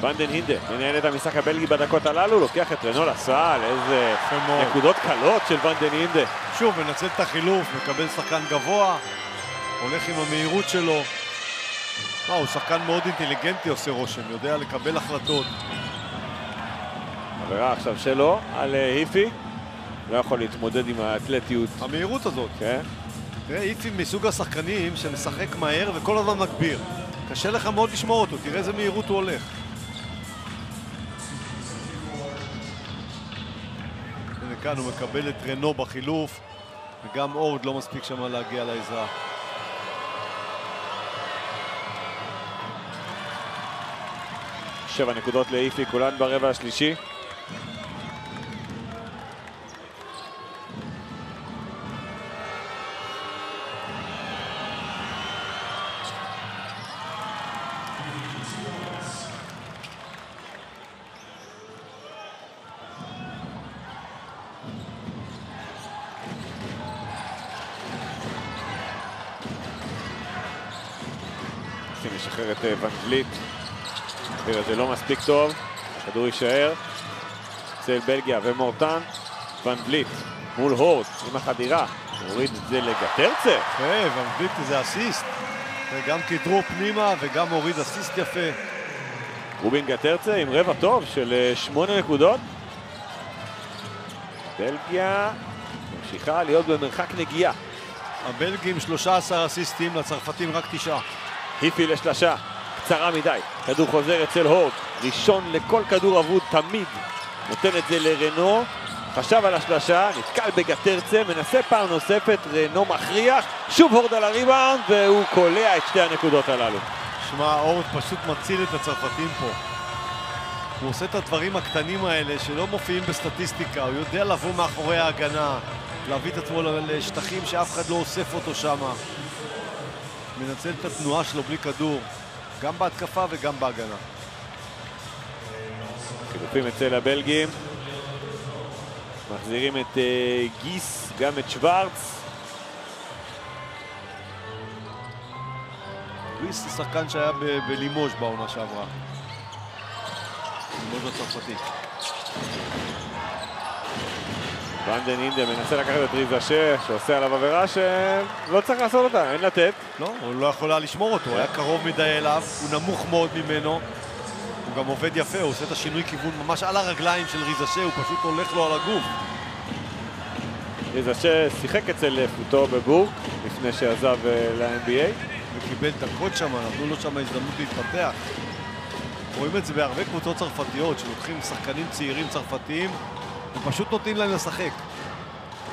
ונדן הינדה מנהל את המשחק הבלגי בדקות הללו, לוקח את רנו לסל, איזה נקודות קלות של ונדן הינדה. שוב, מנצל את החילוף, מקבל שחקן גבוה, הולך עם המהירות שלו. הוא שחקן מאוד אינטליגנטי, עושה רושם, יודע לקבל החלטות. עבירה עכשיו שלו על היפי, לא יכול להתמודד עם האתלטיות. המהירות הזאת. כן. תראה, היפי מסוג השחקנים שמשחק מהר וכל הזמן מגביר. קשה לך מאוד לשמור אותו, תראה איזה מהירות הוא הולך. הנה כאן הוא מקבל את רנו בחילוף, וגם אורד לא מספיק שם להגיע לעזרה. שבע נקודות לאיפי, כולן ברבע השלישי. נשחרר את ון וליט, זה לא מספיק טוב, הכדור יישאר אצל בלגיה ומורטן. ון וליט מול הורט עם החדירה, הוריד את זה לגטרצה. ון וליט זה אסיסט, גם כדרו פנימה וגם הוריד אסיסט יפה. רובין גטרצה עם רבע טוב של 8 נקודות. בלגיה ממשיכה להיות במרחק נגיעה. הבלגים 13 אסיסטים, לצרפתים רק 9. היפי לשלשה, קצרה מדי, כדור חוזר אצל הורד, ראשון לכל כדור אבוד תמיד, נותן את זה לרנו, חשב על השלשה, נתקל בגטרצה, מנסה פעם נוספת, רנו מכריח, שוב הורד על הריבאונד, והוא קולע את שתי הנקודות הללו. שמע, הורד פשוט מציל את הצרפתים פה. הוא עושה את הדברים הקטנים האלה שלא מופיעים בסטטיסטיקה, הוא יודע לבוא מאחורי ההגנה, להביא את עצמו לשטחים שאף אחד לא אוסף אותו שם. מנצל את התנועה שלו בלי כדור, גם בהתקפה וגם בהגנה. חילופים אצל הבלגים, מחזירים את גיס, גם את שוורץ. גיס זה שחקן שהיה בלימוז' בעונה שעברה. לימוז' הצרפתי. ונדן הינדה מנסה לקחת את ריזה שעושה עליו עבירה שלא צריך לעשות אותה, אין לתת. לא, הוא לא יכול היה לשמור אותו, הוא היה קרוב מדי אליו, הוא נמוך מאוד ממנו. הוא גם עובד יפה, הוא עושה את השינוי כיוון ממש על הרגליים של ריזה, הוא פשוט הולך לו על הגוף. ריזה שיחק אצל פוטו בבורג לפני שעזב ל-NBA. וקיבל דקות שם, נתנו לו שם הזדמנות להתפתח. רואים את זה בהרבה קבוצות צרפתיות, שלוקחים שחקנים צעירים צרפתיים ופשוט נותנים להם לשחק.